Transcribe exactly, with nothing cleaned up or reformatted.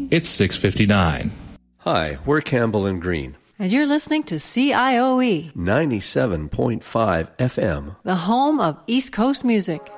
it's six fifty-nine. Hi, we're Campbell and Green. And you're listening to C I O E ninety-seven point five F M, the home of East Coast music.